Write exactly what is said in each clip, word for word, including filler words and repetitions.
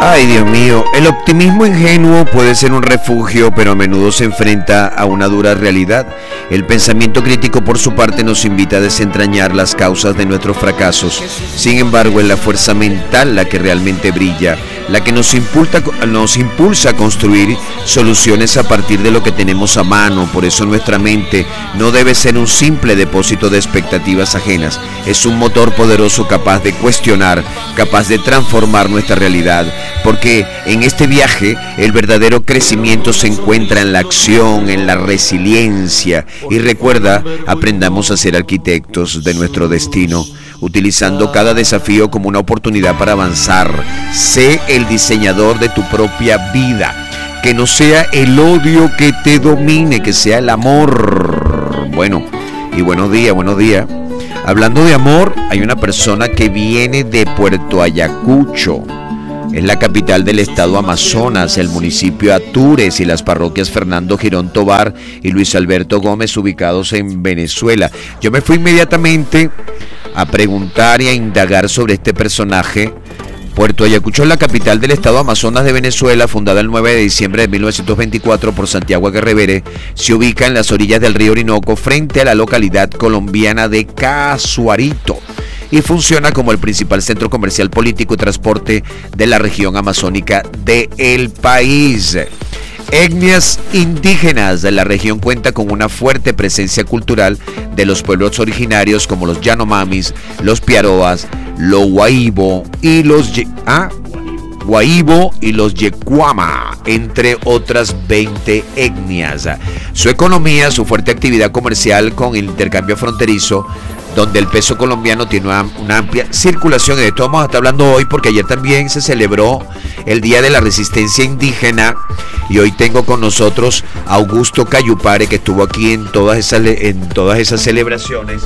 Ay, Dios mío, el optimismo ingenuo puede ser un refugio, pero a menudo se enfrenta a una dura realidad. El pensamiento crítico, por su parte, nos invita a desentrañar las causas de nuestros fracasos. Sin embargo, es la fuerza mental la que realmente brilla, la que nos impulsa, nos impulsa a construir soluciones a partir de lo que tenemos a mano. Por eso nuestra mente no debe ser un simple depósito de expectativas ajenas. Es un motor poderoso capaz de cuestionar, capaz de transformar nuestra realidad. Porque en este viaje el verdadero crecimiento se encuentra en la acción, en la resiliencia. Y recuerda, aprendamos a ser arquitectos de nuestro destino, utilizando cada desafío como una oportunidad para avanzar. Sé el diseñador de tu propia vida. Que no sea el odio que te domine, que sea el amor. Bueno, y buenos días, buenos días. Hablando de amor, hay una persona que viene de Puerto Ayacucho. Es la capital del estado Amazonas, el municipio Atures y las parroquias Fernando Girón Tobar y Luis Alberto Gómez, ubicados en Venezuela. Yo me fui inmediatamente a preguntar y a indagar sobre este personaje. Puerto Ayacucho es la capital del estado Amazonas de Venezuela, fundada el nueve de diciembre de mil novecientos veinticuatro por Santiago Aguerrevere. Se ubica en las orillas del río Orinoco, frente a la localidad colombiana de Casuarito, y funciona como el principal centro comercial, político y transporte de la región amazónica del país. Etnias indígenas de la región cuenta con una fuerte presencia cultural de los pueblos originarios como los Yanomamis, los Piaroas, los Guahibo y los ah, Guahibo y los Yecuama, entre otras veinte etnias. Su economía, su fuerte actividad comercial con el intercambio fronterizo, donde el peso colombiano tiene una, una amplia circulación. Y de esto vamos a estar hablando hoy, porque ayer también se celebró el Día de la Resistencia Indígena, y hoy tengo con nosotros a Augusto Cayupare, que estuvo aquí en todas esas, en todas esas celebraciones,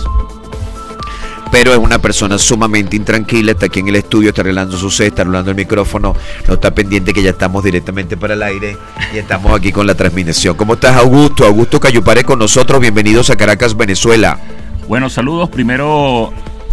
pero es una persona sumamente intranquila. Está aquí en el estudio, está arreglando su set, está arreglando el micrófono, no está pendiente que ya estamos directamente para el aire y estamos aquí con la transmisión. ¿Cómo estás, Augusto? Augusto Cayupare con nosotros, bienvenidos a Caracas, Venezuela. Bueno, saludos. Primero,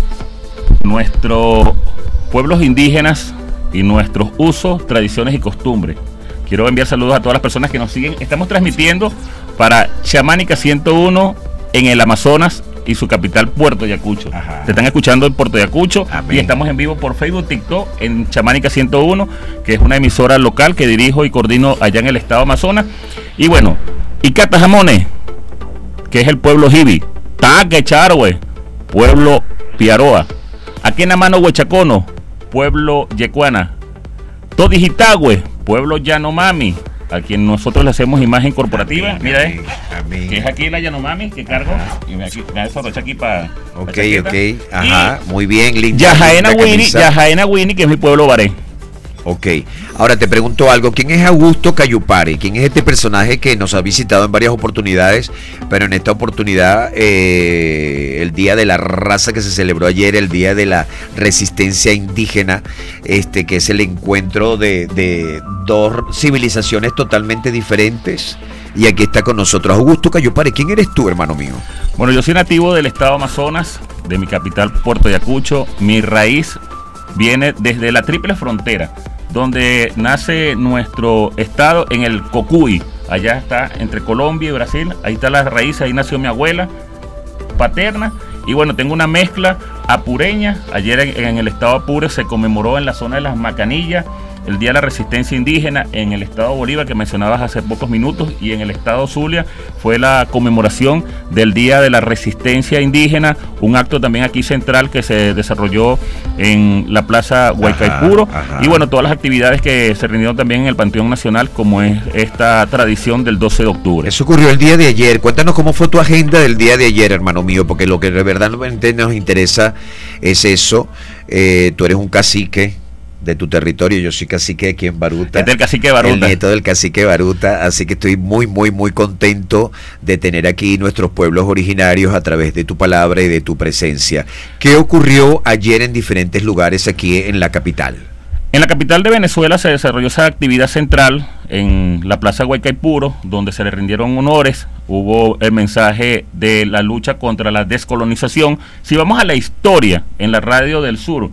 nuestros pueblos indígenas y nuestros usos, tradiciones y costumbres. Quiero enviar saludos a todas las personas que nos siguen. Estamos transmitiendo para Chamánica ciento uno en el Amazonas y su capital, Puerto Ayacucho. Ajá. Te están escuchando en Puerto Ayacucho. Amén. Y estamos en vivo por Facebook, TikTok, en Chamánica ciento uno, que es una emisora local que dirijo y coordino allá en el estado Amazonas. Y bueno, Icata Jamones, que es el pueblo Jibi. Taque Charwe, pueblo Piaroa. Aquenamano Huechacono, pueblo Yecuana. Todijitagüe, pueblo Yanomami, a quien nosotros le hacemos imagen corporativa. Amén, mira, eh, amén. Que es aquí la Yanomami que cargo. Ajá. Y me aquí, me desarrolla aquí para. Ok, ok. Ajá, y muy bien, lindo. Yajaena Winnie, Yajaena Winnie, que es mi pueblo Baré. Ok, ahora te pregunto algo. ¿Quién es Augusto Cayupare? ¿Quién es este personaje que nos ha visitado en varias oportunidades? Pero en esta oportunidad, eh, el Día de la Raza que se celebró ayer, el Día de la Resistencia Indígena, este que es el encuentro de, de dos civilizaciones totalmente diferentes. Y aquí está con nosotros Augusto Cayupare. ¿Quién eres tú, hermano mío? Bueno, yo soy nativo del estado Amazonas, de mi capital, Puerto Ayacucho. Mi raíz viene desde la triple frontera, donde nace nuestro estado, en el Cocuy. Allá está, entre Colombia y Brasil. Ahí está la raíz, ahí nació mi abuela paterna. Y bueno, tengo una mezcla apureña. Ayer en, en el estado Apure se conmemoró en la zona de las Macanillas el Día de la Resistencia Indígena. En el estado Bolívar, que mencionabas hace pocos minutos, y en el estado Zulia fue la conmemoración del Día de la Resistencia Indígena, un acto también aquí central que se desarrolló en la Plaza Huaycaipuro. Ajá, ajá. Y bueno, todas las actividades que se rindieron también en el Panteón Nacional, como es esta tradición del doce de octubre. Eso ocurrió el día de ayer. Cuéntanos cómo fue tu agenda del día de ayer, hermano mío, porque lo que de verdad nos interesa es eso. Eh, tú eres un cacique de tu territorio, yo soy cacique aquí en Baruta. Es del cacique Baruta. El nieto del cacique Baruta, así que estoy muy, muy, muy contento de tener aquí nuestros pueblos originarios a través de tu palabra y de tu presencia. ¿Qué ocurrió ayer en diferentes lugares aquí en la capital? En la capital de Venezuela se desarrolló esa actividad central en la Plaza Huaycaipuro, donde se le rindieron honores. Hubo el mensaje de la lucha contra la descolonización. Si vamos a la historia en la Radio del Sur,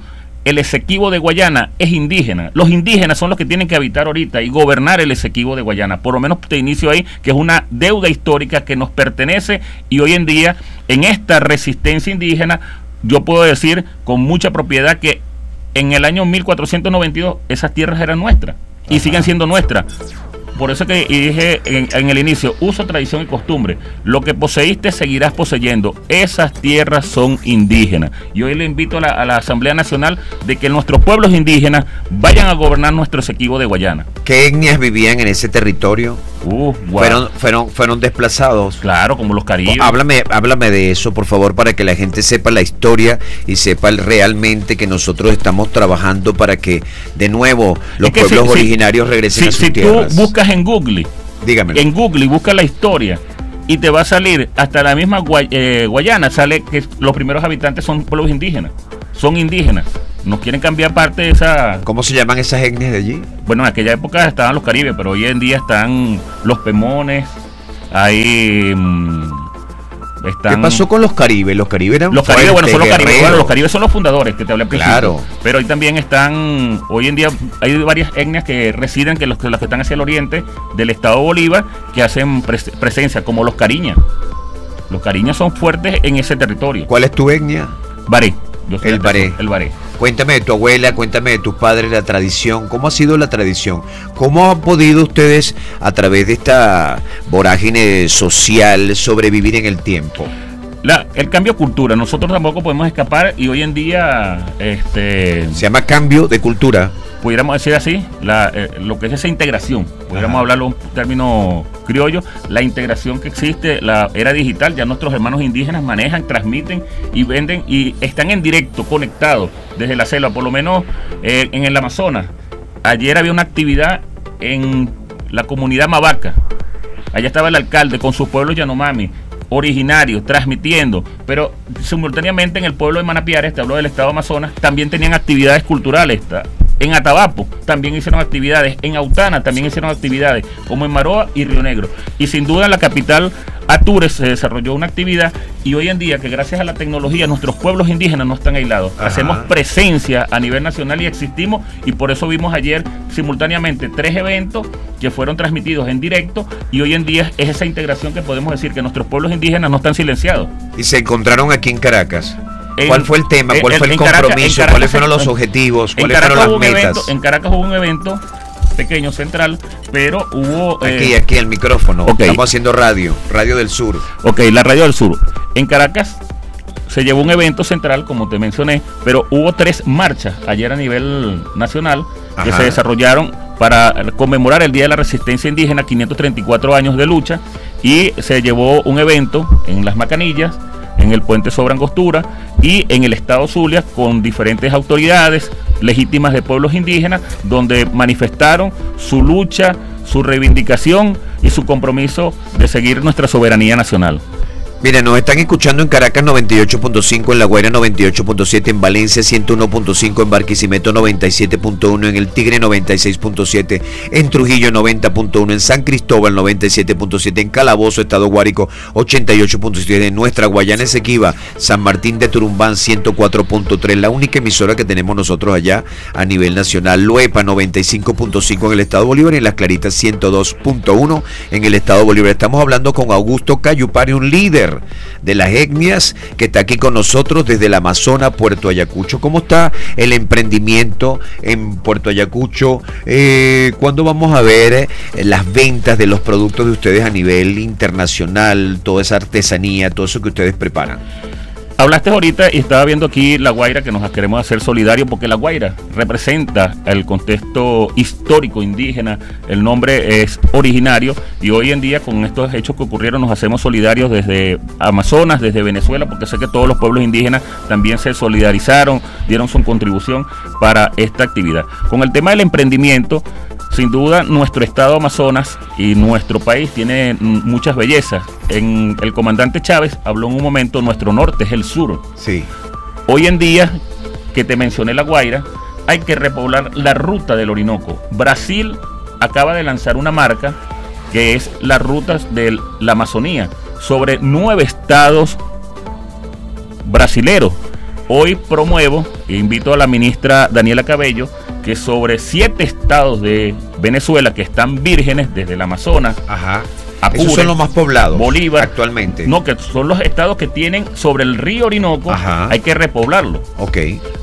el Esequibo de Guayana es indígena. Los indígenas son los que tienen que habitar ahorita y gobernar el Esequibo de Guayana. Por lo menos te inicio ahí, que es una deuda histórica que nos pertenece, y hoy en día, en esta resistencia indígena, yo puedo decir con mucha propiedad que en el año mil cuatrocientos noventa y dos esas tierras eran nuestras y Ajá. siguen siendo nuestras. Por eso que dije en, en el inicio, uso, tradición y costumbre. Lo que poseíste seguirás poseyendo. Esas tierras son indígenas. Y hoy le invito a la, a la Asamblea Nacional de que nuestros pueblos indígenas vayan a gobernar nuestro Esequibo de Guayana. ¿Qué etnias vivían en ese territorio? Uh, wow. fueron, fueron, fueron desplazados. Claro, como los caribes. Háblame, háblame de eso, por favor, para que la gente sepa la historia y sepa realmente que nosotros estamos trabajando para que, de nuevo, los es que pueblos si, originarios si, regresen si, a sus si tierras. Si tú buscas en Google, Dígamelo. en Google y buscas la historia, y te va a salir hasta la misma Guay, eh, Guayana, sale que los primeros habitantes son pueblos indígenas, son indígenas. Nos quieren cambiar parte de esa... ¿Cómo se llaman esas etnias de allí? Bueno, en aquella época estaban los caribes, pero hoy en día están los pemones, ahí mmm, están... ¿Qué pasó con los caribes? Los caribes eran Los caribes, bueno, son los caribes, bueno, los caribes son los fundadores que te hablé al principio. Claro. Pero hoy también están, hoy en día hay varias etnias que residen, que los, que los que están hacia el oriente del estado Bolívar, que hacen pres presencia, como los cariñas. Los cariñas son fuertes en ese territorio. ¿Cuál es tu etnia? Baré. Yo soy el Baré. El Baré. Cuéntame de tu abuela, cuéntame de tus padres, la tradición. ¿Cómo ha sido la tradición? ¿Cómo han podido ustedes, a través de esta vorágine social, sobrevivir en el tiempo? La, el cambio de cultura. Nosotros tampoco podemos escapar, y hoy en día... este Se llama cambio de cultura. Pudiéramos decir así, la, eh, lo que es esa integración, pudiéramos Ajá. hablarlo en términos criollo, la integración que existe, la era digital, ya nuestros hermanos indígenas manejan, transmiten y venden y están en directo, conectados desde la selva, por lo menos eh, en el Amazonas. Ayer había una actividad en la comunidad Mavaca, allá estaba el alcalde con sus pueblos Yanomami, originarios, transmitiendo, pero simultáneamente en el pueblo de Manapiares, te hablo del estado Amazonas, también tenían actividades culturales. En Atabapo también hicieron actividades, en Autana también hicieron actividades, como en Maroa y Río Negro. Y sin duda en la capital, Atures, se desarrolló una actividad, y hoy en día, que gracias a la tecnología nuestros pueblos indígenas no están aislados. Ajá. Hacemos presencia a nivel nacional y existimos, y por eso vimos ayer simultáneamente tres eventos que fueron transmitidos en directo, y hoy en día es esa integración que podemos decir que nuestros pueblos indígenas no están silenciados. Y se encontraron aquí en Caracas. En, ¿Cuál fue el tema? ¿Cuál en, fue el compromiso? Caracas, Caracas, ¿Cuáles fueron los objetivos? ¿Cuáles fueron las metas? Evento, en Caracas hubo un evento pequeño, central, pero hubo... Aquí, eh, aquí, el micrófono. Okay. Estamos haciendo radio, Radio del Sur. Ok, la Radio del Sur. En Caracas se llevó un evento central, como te mencioné, pero hubo tres marchas ayer a nivel nacional que Ajá. se desarrollaron para conmemorar el Día de la Resistencia Indígena, quinientos treinta y cuatro años de lucha, y se llevó un evento en Las Macanillas, en el puente Sobre Angostura y en el estado Zulia, con diferentes autoridades legítimas de pueblos indígenas, donde manifestaron su lucha, su reivindicación y su compromiso de seguir nuestra soberanía nacional. Mira, nos están escuchando en Caracas noventa y ocho punto cinco, en La Guaira noventa y ocho punto siete, en Valencia ciento uno punto cinco, en Barquisimeto noventa y siete punto uno, en El Tigre noventa y seis punto siete, en Trujillo noventa punto uno, en San Cristóbal noventa y siete punto siete, en Calabozo, Estado Guárico ochenta y ocho punto siete, en nuestra Guayana Esequiba, San Martín de Turumbán ciento cuatro punto tres, la única emisora que tenemos nosotros allá a nivel nacional. Luepa noventa y cinco punto cinco en el Estado Bolívar, y en Las Claritas ciento dos punto uno en el Estado Bolívar. Estamos hablando con Augusto Cayupari, un líder de las etnias, que está aquí con nosotros desde el Amazonas, Puerto Ayacucho. ¿Cómo está el emprendimiento en Puerto Ayacucho? Eh, ¿Cuándo vamos a ver eh, las ventas de los productos de ustedes a nivel internacional, toda esa artesanía, todo eso que ustedes preparan? Hablaste ahorita y estaba viendo aquí La Guaira, que nos queremos hacer solidarios, porque La Guaira representa el contexto histórico indígena, el nombre es originario, y hoy en día con estos hechos que ocurrieron nos hacemos solidarios desde Amazonas, desde Venezuela, porque sé que todos los pueblos indígenas también se solidarizaron, dieron su contribución para esta actividad. Con el tema del emprendimiento, sin duda nuestro estado Amazonas y nuestro país tiene muchas bellezas. En el comandante Chávez habló en un momento, nuestro norte es el sur. Sí. Hoy en día, que te mencioné La Guaira, hay que repoblar la ruta del Orinoco. Brasil acaba de lanzar una marca que es las rutas de la Amazonía, sobre nueve estados brasileros. Hoy promuevo invito a la ministra Daniela Cabello que sobre siete estados de Venezuela que están vírgenes desde el Amazonas, Ajá. Apure, esos son los más poblados Bolívar actualmente. No, que son los estados que tienen sobre el río Orinoco. Ajá. Hay que repoblarlo. Ok.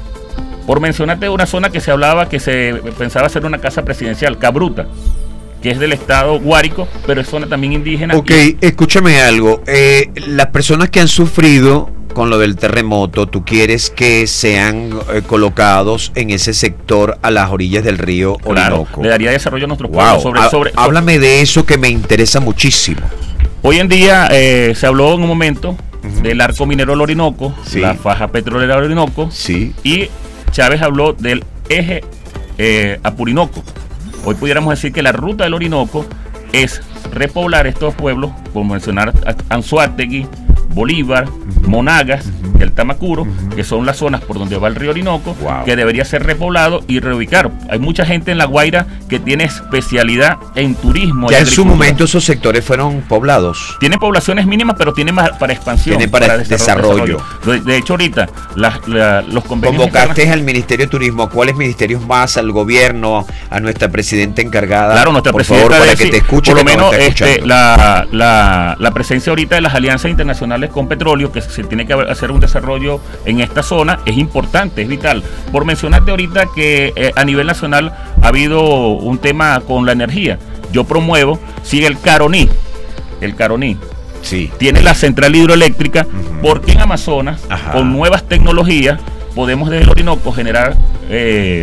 Por mencionarte una zona que se hablaba que se pensaba hacer una casa presidencial, Cabruta, que es del estado Guárico, pero es zona también indígena. Ok, y... escúchame algo. Eh, las personas que han sufrido con lo del terremoto, ¿tú quieres que sean eh, colocados en ese sector a las orillas del río Orinoco? Claro, le daría desarrollo a nuestros wow. pueblos. Sobre, Ha, sobre, háblame sobre... de eso que me interesa muchísimo. Hoy en día eh, se habló en un momento uh-huh. del arco minero del Orinoco, sí. la faja petrolera del Orinoco, sí. y Chávez habló del eje eh, Apurinoco. Hoy pudiéramos decir que la ruta del Orinoco es repoblar estos pueblos, por mencionar Anzoátegui, Bolívar, uh-huh. Monagas, uh-huh. el Tamacuro, uh-huh. que son las zonas por donde va el río Orinoco, wow. que debería ser repoblado y reubicar. Hay mucha gente en La Guaira que tiene especialidad en turismo. Ya en su momento esos sectores fueron poblados. Tienen poblaciones mínimas, pero tienen más para expansión. Tienen para, para desarrollo. desarrollo. De, de hecho, ahorita la, la, los convenios... Convocaste al Ministerio de Turismo, ¿a cuáles ministerios más? Al gobierno, a nuestra presidenta encargada. Claro, nuestra por presidenta favor, para de, que te escuche. Por lo menos este, la, la, la presencia ahorita de las alianzas internacionales con petróleo, que se tiene que hacer un desarrollo en esta zona, es importante, es vital. Por mencionarte ahorita que eh, a nivel nacional ha habido un tema con la energía. Yo promuevo, sigue el Caroní, el Caroní. Sí. Tiene la central hidroeléctrica, uh-huh. porque en Amazonas, Ajá. con nuevas tecnologías, podemos desde el Orinoco generar eh,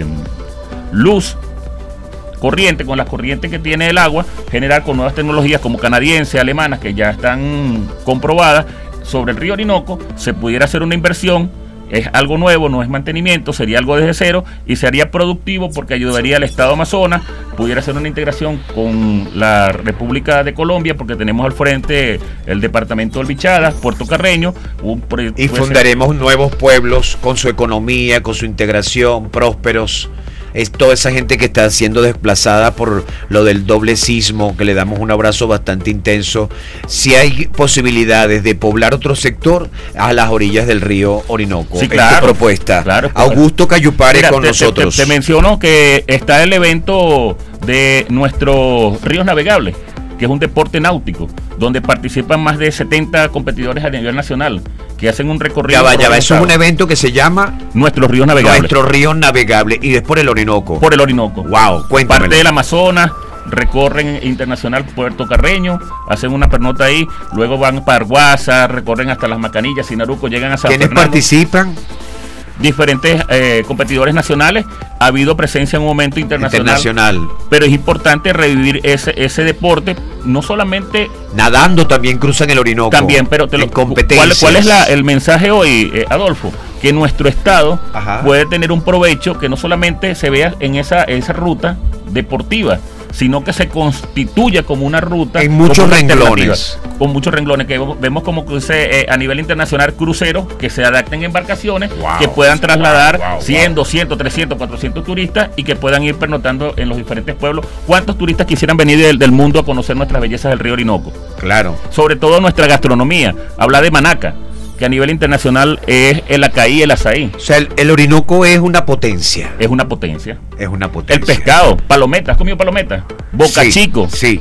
luz, corriente, con las corrientes que tiene el agua, generar con nuevas tecnologías como canadienses, alemanas, que ya están comprobadas sobre el río Orinoco. Se pudiera hacer una inversión, es algo nuevo, no es mantenimiento, sería algo desde cero y sería productivo porque ayudaría al estado Amazonas, pudiera hacer una integración con la República de Colombia porque tenemos al frente el departamento del Bichadas, Puerto Carreño, un proyecto, y fundaremos ser... nuevos pueblos con su economía, con su integración, prósperos. Es toda esa gente que está siendo desplazada por lo del doble sismo, que le damos un abrazo bastante intenso. Si hay posibilidades de poblar otro sector a las orillas del río Orinoco. Sí, claro, es tu propuesta. Claro, Augusto Cayupare con te, nosotros. Te, te, te menciono que está el evento de nuestros ríos navegables, que es un deporte náutico, donde participan más de setenta competidores a nivel nacional, que hacen un recorrido. Ya va, ya va, eso es un evento que se llama Nuestros Ríos Navegables. Nuestros Ríos Navegables, y es por el Orinoco. Por el Orinoco. Wow, cuéntame. Parte del Amazonas, recorren internacional Puerto Carreño, hacen una pernota ahí, luego van para Arguaza, recorren hasta Las Macanillas, Sinaruco, llegan a San ¿Quiénes Fernando. participan? Diferentes eh, competidores nacionales, ha habido presencia en un momento internacional, internacional, pero es importante revivir ese ese deporte, no solamente nadando, también cruzan el Orinoco, también, pero te lo, en competencias. ¿cuál, cuál es la, el mensaje hoy, eh, Adolfo? Que nuestro estado Ajá. puede tener un provecho que no solamente se vea en esa, esa ruta deportiva, sino que se constituya como una ruta en muchos renglones, con muchos renglones, que vemos como cruce, eh, a nivel internacional cruceros que se adapten a embarcaciones, wow, que puedan trasladar wow, wow, cien, doscientos, trescientos, cuatrocientos turistas y que puedan ir pernotando en los diferentes pueblos. ¿Cuántos turistas quisieran venir del, del mundo a conocer nuestras bellezas del río Orinoco? Claro. Sobre todo nuestra gastronomía. Habla de Manaca, que a nivel internacional es el acaí, el azaí. O sea, el, el Orinoco es una potencia. Es una potencia. Es una potencia. El pescado, palometa, ¿has comido palometa? Boca sí, Chico. Sí.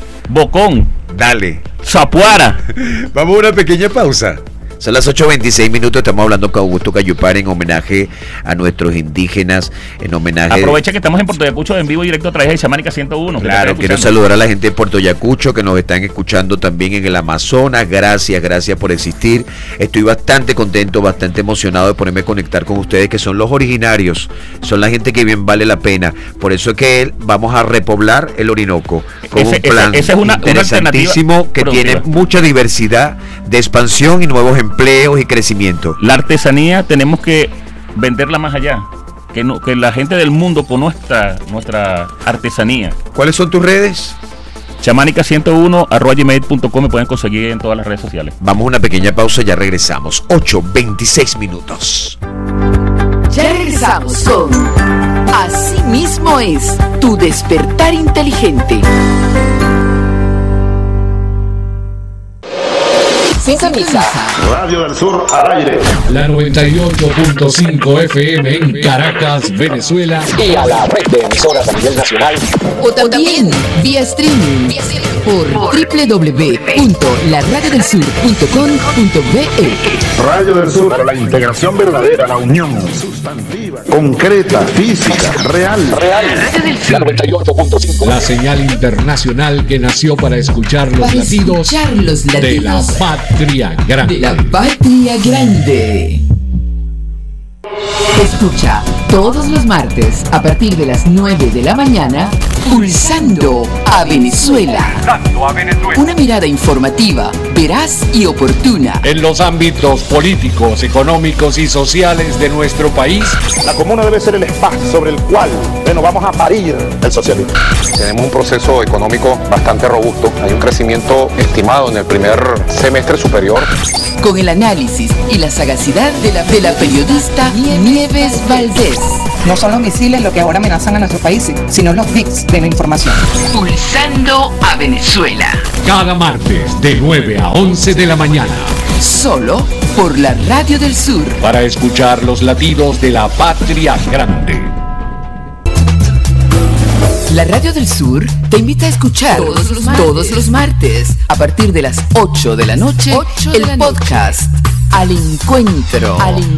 Bocón. Dale. Zapuara. Vamos a una pequeña pausa. Son las ocho veintiséis minutos, estamos hablando con Augusto Cayupare en homenaje a nuestros indígenas, en homenaje... Aprovecha que estamos en Puerto Ayacucho en vivo y directo a través de Chamánica ciento uno. Claro, quiero saludar a la gente de Puerto Ayacucho que nos están escuchando también en el Amazonas. Gracias, gracias por existir. Estoy bastante contento, bastante emocionado de ponerme a conectar con ustedes, que son los originarios, son la gente que bien vale la pena. Por eso es que vamos a repoblar el Orinoco con ese, un plan ese, ese es una, interesantísimo una que productiva. Tiene mucha diversidad de expansión y nuevos empleos y crecimiento. La artesanía tenemos que venderla más allá, que, no, que la gente del mundo conozca nuestra artesanía. ¿Cuáles son tus redes? Chamánica ciento uno arroba gmail punto com, me pueden conseguir en todas las redes sociales. Vamos a una pequeña pausa, ya regresamos. ocho veintiséis minutos. Ya regresamos con Así mismo es tu despertar inteligente. Sintoniza Radio del Sur al aire. La noventa y ocho punto cinco F M en Caracas, Venezuela. Y a la red de emisoras a nivel nacional. o también vía streaming por doble u doble u doble u punto la radio del sur punto com punto be. Radio del Sur para la integración verdadera, la unión sustantiva, concreta, física, real. Real. La noventa y ocho punto cinco. La señal internacional que nació para escuchar los Para latidos escuchar los de la latidos patria de grande. la patria grande. Escucha todos los martes a partir de las nueve de la mañana Pulsando a Venezuela. Una mirada informativa, veraz y oportuna. En los ámbitos políticos, económicos y sociales de nuestro país, La comuna debe ser el espacio sobre el cual, bueno, vamos a parir el socialismo. Tenemos un proceso económico bastante robusto. Hay un crecimiento estimado en el primer semestre superior. Con el análisis y la sagacidad de la, de la periodista Nieves Valdés. No son los misiles lo que ahora amenazan a nuestro país, sino los bits de la información. Pulsando a Venezuela. cada martes de nueve a once de la mañana, Solo por la Radio del Sur. para escuchar los latidos de la patria grande. La Radio del Sur te invita a escuchar todos los martes, todos los martes a partir de las ocho de la noche, el podcast Al Encuentro. Al